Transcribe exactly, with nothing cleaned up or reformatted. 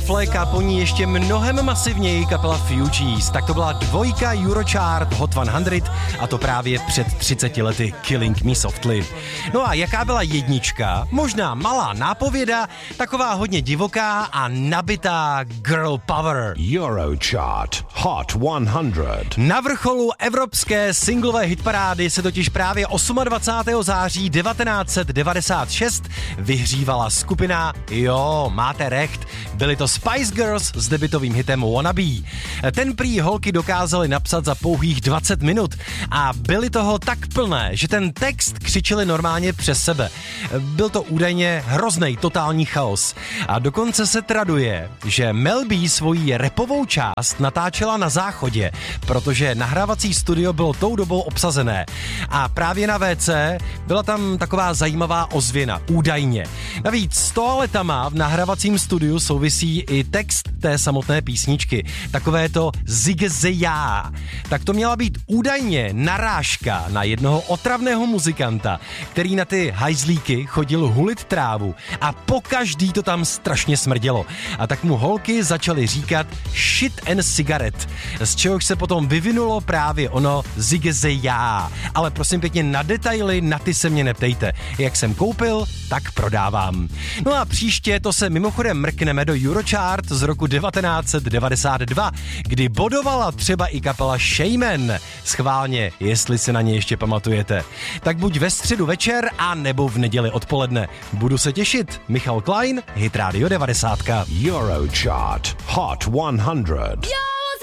Fleck a po ní ještě mnohem masivněji kapela Fugees. Tak to byla dvojka Eurochart Hot sto a to právě před třiceti lety, Killing Me Softly. No a jaká byla jednička? Možná malá nápověda, taková hodně divoká a nabitá girl power. Eurochart Hot sto. Na vrcholu evropské singlové hitparády se totiž právě dvacátého osmého září devatenáct set devadesát šest vyhřívala skupina, jo, máte recht, byly to Spice Girls s debutovým hitem Wanna Be. Ten prý holky dokázaly napsat za pouhých dvacet minut a byly toho tak plné, že ten text křičeli normálně přes sebe. Byl to údajně hroznej totální chaos. A dokonce se traduje, že Mel B svoji rapovou část natáčela na záchodě, protože nahrávací studio bylo tou dobou obsazené. A právě na vé cé byla tam taková zajímavá ozvěna, údajně. Navíc s toaletama v nahrávacím studiu souvisí i text té samotné písničky. Takové to zigzeja. Tak to měla být údajně narážka na jednoho otravného muzikanta, který na ty hajzlíky chodil hulit trávu a pokaždý to tam strašně smrdělo. A tak mu holky začaly říkat shit and cigarette, z čehož se potom vyvinulo právě ono zigzeja. Ale prosím pěkně, na detaily, na ty se mě neptejte. Jak jsem koupil, tak prodávám. No a příště to se mimochodem mrkneme do Eurochart z roku devatenáct set devadesát dva, kdy bodovala třeba i kapela Shaman. Schválně, jestli se na ně ještě pamatujete. Tak buď ve středu večer, a nebo v neděli odpoledne. Budu se těšit. Michal Klein, Hit Radio devadesát. Eurochart Hot sto.